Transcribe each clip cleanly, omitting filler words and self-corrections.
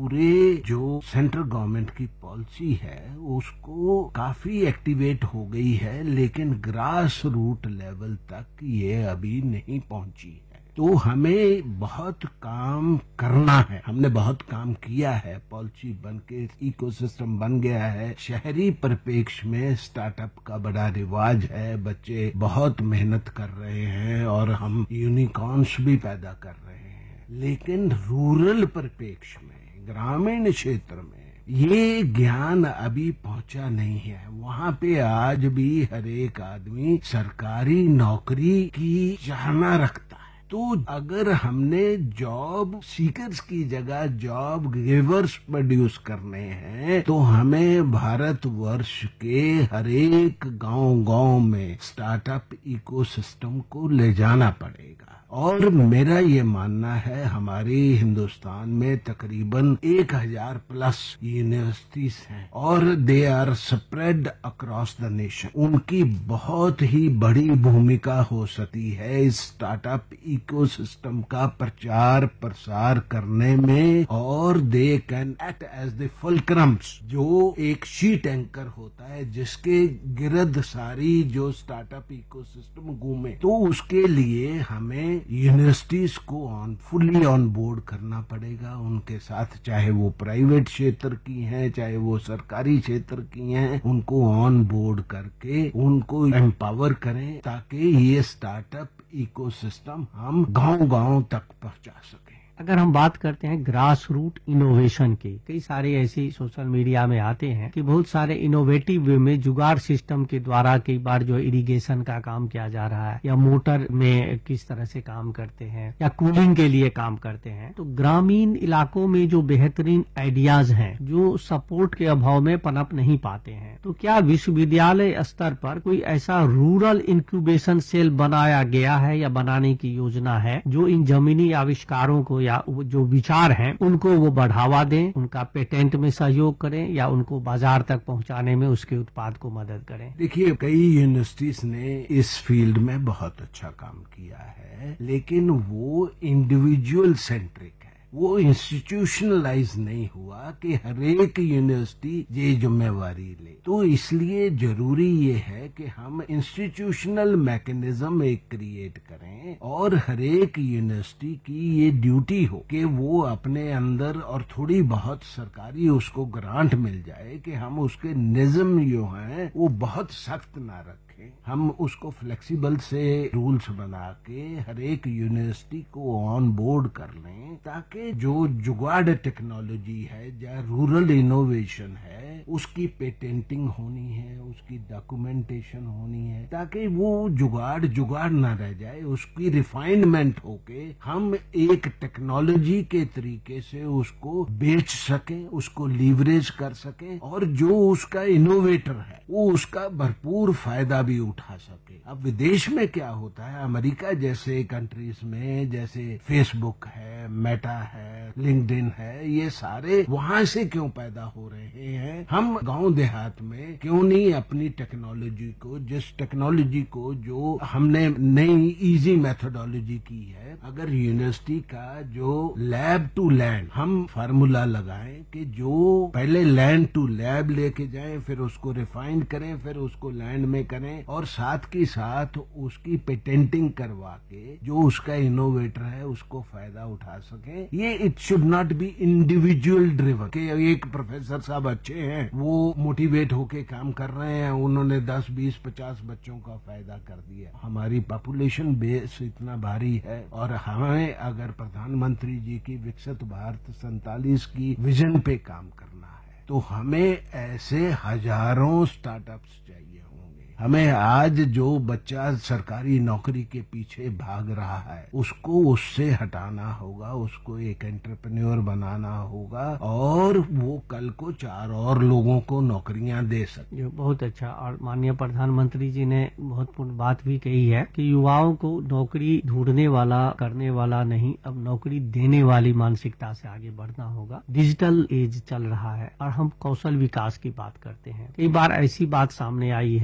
पूरे जो central government की पॉलिसी है उसको काफी एक्टिवेट हो गई है, लेकिन ग्रास रूट लेवल तक ये अभी नहीं पहुंची है। तो हमें बहुत काम करना है। हमने बहुत काम किया है, पॉलिसी बन के इकोसिस्टम बन गया है। शहरी परिप्रेक्ष्य में स्टार्टअप का बड़ा रिवाज है, बच्चे बहुत मेहनत कर रहे हैं और हम यूनिकॉर्न्स भी पैदा कर रहे हैं। लेकिन रूरल परिप्रेक्ष्य में, ग्रामीण क्षेत्र में ये ज्ञान अभी पहुंचा नहीं है। वहाँ पे आज भी हर एक आदमी सरकारी नौकरी की चाहना रखता है। तो अगर हमने जॉब सीकर्स की जगह जॉब गिवर्स प्रोड्यूस करने हैं तो हमें भारतवर्ष के हर एक गांव में स्टार्टअप इकोसिस्टम को ले जाना पड़ेगा। और मेरा ये मानना है हमारे हिंदुस्तान में तकरीबन 1000 प्लस यूनिवर्सिटीज हैं और they are spread across the nation. उनकी बहुत ही बड़ी भूमिका हो सकती है इस स्टार्टअप इकोसिस्टम का प्रचार प्रसार करने में, और they can act as the फुलक्रम्स, जो एक शीट एंकर होता है जिसके गिरद सारी जो स्टार्टअप इकोसिस्टम घूमे। तो उसके लिए हमें यूनिवर्सिटीज को फुल्ली ऑन बोर्ड करना पड़ेगा उनके साथ, चाहे वो प्राइवेट क्षेत्र की हैं चाहे वो सरकारी क्षेत्र की हैं, उनको ऑन बोर्ड करके उनको एम्पावर करें ताकि ये स्टार्टअप इकोसिस्टम हम गांव तक पहुंचा सकें। अगर हम बात करते हैं ग्रास रूट इनोवेशन की, कई सारे ऐसे सोशल मीडिया में आते हैं कि बहुत सारे इनोवेटिव वे में जुगाड़ सिस्टम के द्वारा कई बार जो इरिगेशन का काम किया जा रहा है या मोटर में किस तरह से काम करते हैं या कूलिंग के लिए काम करते हैं। तो ग्रामीण इलाकों में जो बेहतरीन आइडियाज हैं जो सपोर्ट के अभाव में पनप नहीं पाते हैं, तो क्या विश्वविद्यालय स्तर पर कोई ऐसा रूरल इंक्यूबेशन सेल बनाया गया है या बनाने की योजना है जो इन जमीनी आविष्कारों को या जो विचार हैं उनको वो बढ़ावा दें, उनका पेटेंट में सहयोग करें या उनको बाजार तक पहुंचाने में उसके उत्पाद को मदद करें? देखिए, कई यूनिवर्सिटीज ने इस फील्ड में बहुत अच्छा काम किया है, लेकिन वो इंडिविजुअल सेंट्रिक है, वो इंस्टीट्यूशनलाइज नहीं हुआ कि हर एक यूनिवर्सिटी ये जिम्मेवारी ले। तो इसलिए जरूरी ये है कि हम इंस्टीट्यूशनल मैकेनिज्म एक क्रिएट करें और हर एक यूनिवर्सिटी की ये ड्यूटी हो कि वो अपने अंदर, और थोड़ी बहुत सरकारी उसको ग्रांट मिल जाए कि हम उसके निज़म जो हैं वो बहुत सख्त ना रखें, हम उसको फ्लेक्सिबल से रूल्स बना के हर एक यूनिवर्सिटी को ऑन बोर्ड कर लें, ताकि जो जुगाड़ टेक्नोलॉजी है या रूरल इनोवेशन है उसकी पेटेंटिंग होनी है, उसकी डॉक्यूमेंटेशन होनी है, ताकि वो जुगाड़ ना रह जाए, उसकी रिफाइनमेंट होके हम एक टेक्नोलॉजी के तरीके से उसको बेच सकें, उसको लीवरेज कर सकें और जो उसका इनोवेटर है वो उसका भरपूर फायदा भी उठा सके। अब विदेश में क्या होता है, अमेरिका जैसे कंट्रीज में, जैसे फेसबुक है, मेटा है, लिंक्डइन है, ये सारे वहां से क्यों पैदा हो रहे हैं? हम गांव देहात में क्यों नहीं अपनी टेक्नोलॉजी को, जिस टेक्नोलॉजी को जो हमने नई इजी मेथोडोलॉजी की है, अगर यूनिवर्सिटी का जो लैब टू लैंड हम फार्मूला लगाएं कि जो पहले लैंड टू लैब लेके जाएं, फिर उसको रिफाइन करें, फिर उसको लैंड में करें और साथ के साथ उसकी पेटेंटिंग करवा के जो उसका इनोवेटर है उसको फायदा उठा सके। ये it should not be individual driven कि एक प्रोफेसर साहब अच्छे हैं, वो मोटिवेट होके काम कर रहे हैं, उन्होंने 10, 20, 50 बच्चों का फायदा कर दिया। हमारी पॉपुलेशन बेस इतना भारी है और हमें अगर प्रधानमंत्री जी की विकसित भारत 47 की विजन पे काम करना है तो हमें ऐसे हजारों स्टार्टअप्स चाहिए होंगे। हमें आज जो बच्चा सरकारी नौकरी के पीछे भाग रहा है उसको उससे हटाना होगा, उसको एक एंटरप्रेन्योर बनाना होगा और वो कल को 4 और लोगों को नौकरियां दे सके। बहुत अच्छा। और माननीय प्रधानमंत्री जी ने महत्वपूर्ण बात भी कही है कि युवाओं को नौकरी ढूंढने वाला, करने वाला नहीं, अब नौकरी देने वाली मानसिकता से आगे बढ़ना होगा। डिजिटल एज चल रहा है और हम कौशल विकास की बात करते हैं। कई बार ऐसी बात सामने आई है कि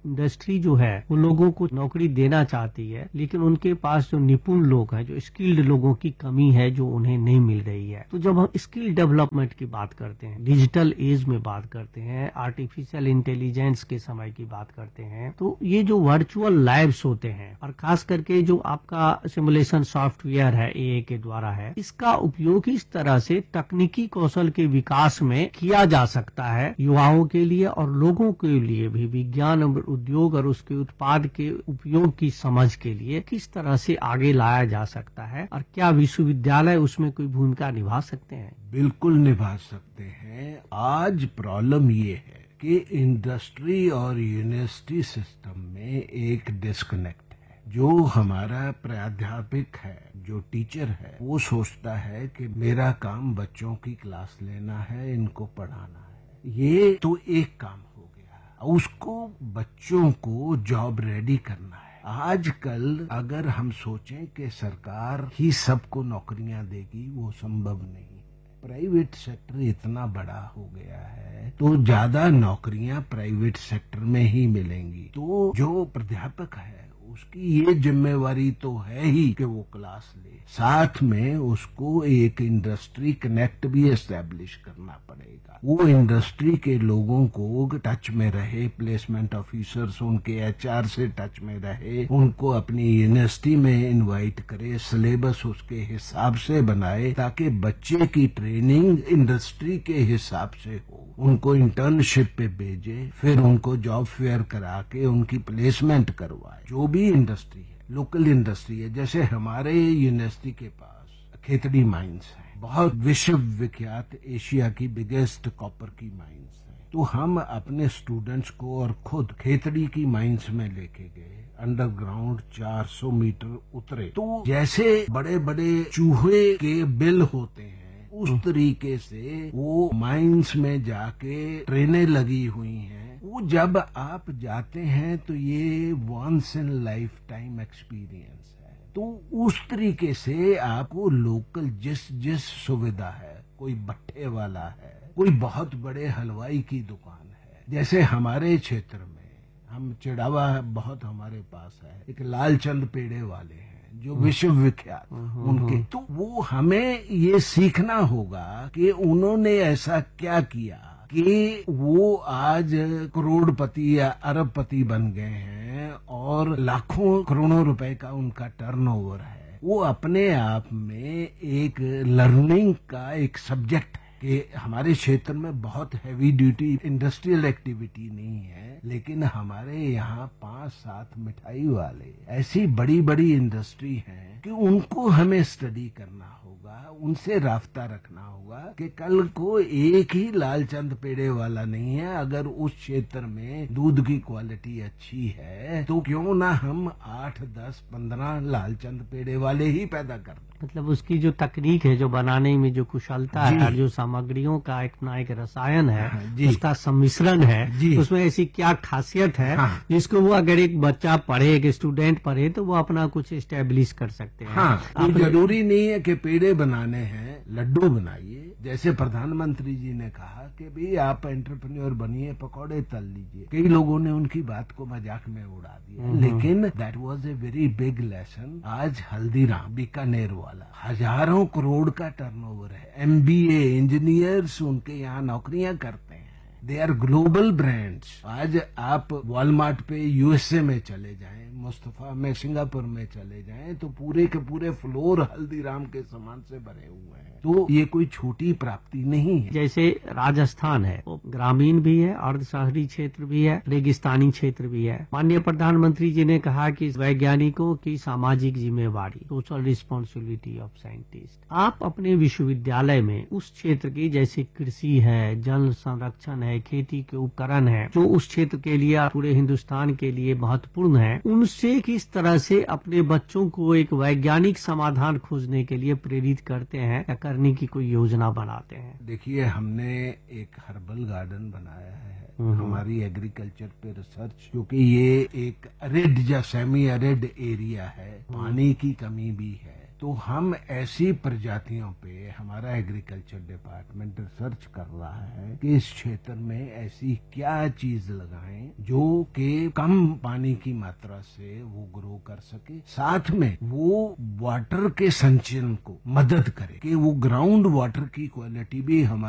इंडस्ट्री जो है वो लोगों को नौकरी देना चाहती है, लेकिन उनके पास जो निपुण लोग हैं, जो स्किल्ड लोगों की कमी है जो उन्हें नहीं मिल रही है। तो जब हम स्किल डेवलपमेंट की बात करते हैं, डिजिटल एज में बात करते हैं, आर्टिफिशियल इंटेलिजेंस के समय की बात करते हैं, तो ये जो वर्चुअल लैब्स होते हैं और खास करके जो आपका सिमुलेशन सॉफ्टवेयर है एआई के द्वारा है, इसका उपयोग इस तरह से तकनीकी कौशल के विकास में किया जा सकता है युवाओं के लिए और लोगों के लिए भी। विज्ञान और उद्योग और उसके उत्पाद के उपयोग की समझ के लिए किस तरह से आगे लाया जा सकता है, और क्या विश्वविद्यालय उसमें कोई भूमिका निभा सकते हैं? बिल्कुल निभा सकते हैं। आज प्रॉब्लम ये है कि इंडस्ट्री और यूनिवर्सिटी सिस्टम में एक डिस्कनेक्ट है। जो हमारा प्राध्यापक है, जो टीचर है, वो सोचता है कि मेरा काम बच्चों की क्लास लेना है, इनको पढ़ाना है। ये तो एक काम हो गया, उसको बच्चों को जॉब रेडी करना है। आजकल अगर हम सोचें कि सरकार ही सबको नौकरियां देगी, वो संभव नहीं। प्राइवेट सेक्टर इतना बड़ा हो गया है तो ज्यादा नौकरियां प्राइवेट सेक्टर में ही मिलेंगी। तो जो प्राध्यापक है उसकी ये जिम्मेवारी तो है ही कि वो क्लास ले, साथ में उसको एक इंडस्ट्री कनेक्ट भी एस्टेब्लिश करना पड़ेगा। वो इंडस्ट्री के लोगों को टच में रहे, प्लेसमेंट ऑफिसर्स उनके एचआर से टच में रहे, उनको अपनी यूनिवर्सिटी में इनवाइट करे, सिलेबस उसके हिसाब से बनाए ताकि बच्चे की ट्रेनिंग इंडस्ट्री के हिसाब से हो, उनको इंटर्नशिप पे भेजे, फिर उनको जॉब फेयर करा के उनकी प्लेसमेंट करवाए। जो भी इंडस्ट्री है, लोकल इंडस्ट्री है, जैसे हमारे यूनिवर्सिटी के पास खेतड़ी माइंस है, बहुत विश्व विख्यात एशिया की बिगेस्ट कॉपर की माइंस है। तो हम अपने स्टूडेंट्स को और खुद खेतड़ी की माइंस में लेके गए, अंडरग्राउंड 400 मीटर उतरे, तो जैसे बड़े बड़े चूहे के बिल होते हैं उस तरीके से वो माइंस में जाके ट्रेनें लगी हुई हैं। वो जब आप जाते हैं तो ये once in life time experience है। तो उस तरीके से आपको लोकल जिस सुविधा है, कोई भट्ठे वाला है, कोई बहुत बड़े हलवाई की दुकान है, जैसे हमारे क्षेत्र में हम चिड़ावा बहुत हमारे पास है, एक लालचंद पेड़े वाले हैं जो विश्व विख्यात उनके, तो वो हमें ये सीखना होगा कि उन्होंने ऐसा क्या किया कि वो आज करोड़पति या अरबपति बन गए हैं और लाखों करोड़ों रुपए का उनका टर्नओवर है। वो अपने आप में एक लर्निंग का एक सब्जेक्ट है कि हमारे क्षेत्र में बहुत हैवी ड्यूटी इंडस्ट्रियल एक्टिविटी नहीं है, लेकिन हमारे यहाँ 5-7 मिठाई वाले ऐसी बड़ी बड़ी इंडस्ट्री हैं कि उनको हमें स्टडी करना होगा, उनसे राफ्ता रखना होगा कि कल को एक ही लालचंद पेड़े वाला नहीं है। अगर उस क्षेत्र में दूध की क्वालिटी अच्छी है तो क्यों ना हम 8, 10, 15 लालचंद पेड़े वाले ही पैदा कर दें। मतलब उसकी जो तकनीक है, जो बनाने में जो कुशलता है, जो सामग्रियों का एक रसायन है, उसका सम्मिश्रण है, उसमें ऐसी क्या खासियत है जिसको वो अगर एक बच्चा पढ़े, एक स्टूडेंट पढ़े तो वो अपना कुछ एस्टेब्लिश कर सकते हैं। हाँ, जरूरी नहीं है कि पेड़े बनाने हैं, लड्डू बनाइए। जैसे प्रधानमंत्री जी ने कहा कि भाई आप एंटरप्रेन्योर बनिए, पकौड़े तल लीजिए। कई लोगों ने उनकी बात को मजाक में उड़ा दिया, लेकिन that was a very big lesson. आज हल्दीराम बीकानेर वाला हजारों करोड़ का टर्नओवर है, MBA इंजीनियर्स उनके यहाँ नौकरियां करते हैं, दे आर ग्लोबल ब्रांड्स। आज आप वॉलमार्ट पे USA में चले जाएं, मुस्तफा में सिंगापुर में चले जाएं तो पूरे के पूरे फ्लोर हल्दीराम के सामान से भरे हुए हैं। तो ये कोई छोटी प्राप्ति नहीं है। जैसे राजस्थान है, वो ग्रामीण भी है, अर्ध शहरी क्षेत्र भी है, रेगिस्तानी क्षेत्र भी है। माननीय प्रधानमंत्री जी ने कहा कि वैज्ञानिकों की सामाजिक जिम्मेवारी, सोशल रिस्पॉन्सिबिलिटी ऑफ साइंटिस्ट। आप अपने विश्वविद्यालय में उस क्षेत्र की, जैसे कृषि है, जल संरक्षण है, खेती के उपकरण है, जो उस क्षेत्र के लिए, पूरे हिंदुस्तान के लिए महत्वपूर्ण है, उनसे किस तरह से अपने बच्चों को एक वैज्ञानिक समाधान खोजने के लिए प्रेरित करते हैं या करने की कोई योजना बनाते हैं? देखिए, हमने एक हर्बल गार्डन बनाया है हमारी एग्रीकल्चर पे रिसर्च, क्योंकि ये एक एरिड या सेमी एरिड एरिया है, पानी की कमी भी है, तो हम ऐसी प्रजातियों पे हमारा एग्रीकल्चर डिपार्टमेंट रिसर्च कर रहा है कि इस क्षेत्र में ऐसी क्या चीज लगाएं जो कि कम पानी की मात्रा से वो ग्रो कर सके, साथ में वो वाटर के संचयन को मदद करे कि वो ग्राउंड वाटर की क्वालिटी भी हमारे